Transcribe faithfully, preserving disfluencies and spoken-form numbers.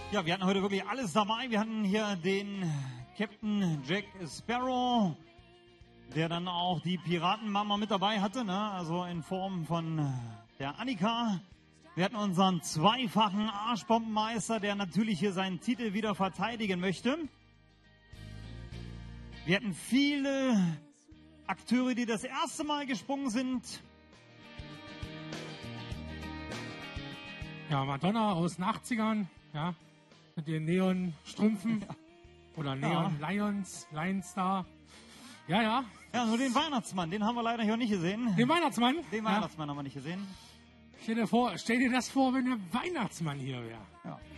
Ja, wir hatten heute wirklich alles dabei. Wir hatten hier den Captain Jack Sparrow, der dann auch die Piratenmama mit dabei hatte, ne? Also in Form von der Annika. Wir hatten unseren zweifachen Arschbombenmeister, der natürlich hier seinen Titel wieder verteidigen möchte. Wir hatten viele Akteure, die das erste Mal gesprungen sind. Ja, Madonna aus den achtzigern, ja, mit den Neon-Strümpfen ja. oder Neon-Lions, Lions da. Ja, ja. Ja, nur den Weihnachtsmann, den haben wir leider hier nicht gesehen. Den Weihnachtsmann? Den Weihnachtsmann ja. haben wir nicht gesehen. Stell dir vor, stell dir das vor, wenn der Weihnachtsmann hier wäre. Ja.